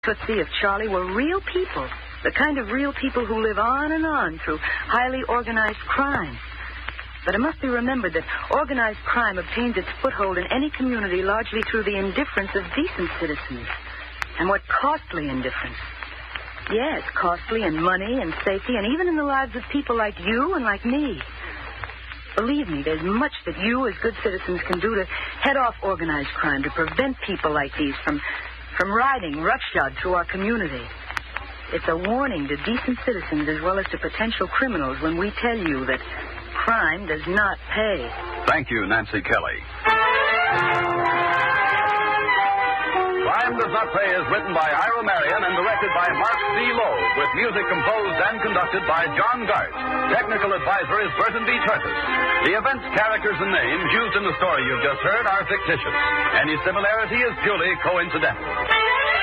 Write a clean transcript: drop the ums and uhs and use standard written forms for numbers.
Let's see if Charlie were real people, the kind of real people who live on and on through highly organized crime. But it must be remembered that organized crime obtains its foothold in any community largely through the indifference of decent citizens. And what costly indifference. Yes, costly in money and safety and even in the lives of people like you and like me. Believe me, there's much that you as good citizens can do to head off organized crime, to prevent people like these from riding roughshod through our community. It's a warning to decent citizens as well as to potential criminals when we tell you that crime does not pay. Thank you, Nancy Kelly. Crime Does Not Pay is written by Ira Marion and directed by Mark C. Loeb, with music composed and conducted by John Gart. Technical advisor is Burton B. Curtis. The events, characters, and names used in the story you've just heard are fictitious. Any similarity is purely coincidental.